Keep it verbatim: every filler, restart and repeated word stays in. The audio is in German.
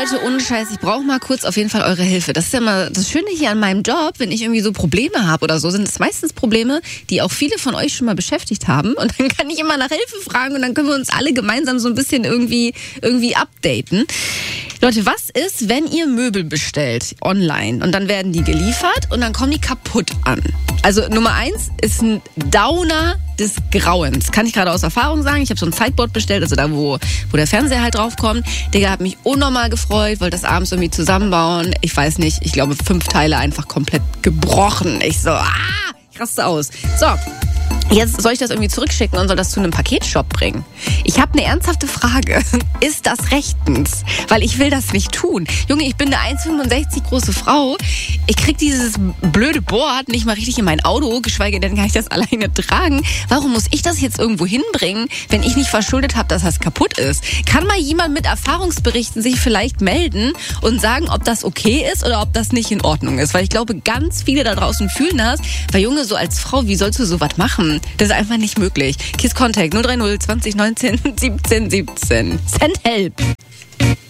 Leute, ohne Scheiß, ich brauche mal kurz auf jeden Fall eure Hilfe. Das ist ja mal das Schöne hier an meinem Job, wenn ich irgendwie so Probleme habe oder so, sind es meistens Probleme, die auch viele von euch schon mal beschäftigt haben. Und dann kann ich immer nach Hilfe fragen und dann können wir uns alle gemeinsam so ein bisschen irgendwie, irgendwie updaten. Leute, was ist, wenn ihr Möbel bestellt online und dann werden die geliefert und dann kommen die kaputt an? Also Nummer eins ist ein Downer des Grauens. Kann ich gerade aus Erfahrung sagen. Ich habe so ein Sideboard bestellt, also da, wo, wo der Fernseher halt draufkommt. Digga, hat mich unnormal gefreut, wollte das abends irgendwie zusammenbauen. Ich weiß nicht, ich glaube fünf Teile einfach komplett gebrochen. Ich so, ah, ich raste aus. So. Jetzt soll ich das irgendwie zurückschicken und soll das zu einem Paketshop bringen. Ich habe eine ernsthafte Frage. Ist das rechtens? Weil ich will das nicht tun. Junge, ich bin eine eins Komma fünfundsechzig große Frau. Ich krieg dieses blöde Board nicht mal richtig in mein Auto, geschweige denn kann ich das alleine tragen. Warum muss ich das jetzt irgendwo hinbringen, wenn ich nicht verschuldet habe, dass das kaputt ist? Kann mal jemand mit Erfahrungsberichten sich vielleicht melden und sagen, ob das okay ist oder ob das nicht in Ordnung ist? Weil ich glaube, ganz viele da draußen fühlen das. Weil Junge, so als Frau, wie sollst du sowas machen? Das ist einfach nicht möglich. Kiss Contact null drei null zwanzig neunzehn siebzehn siebzehn. Send help.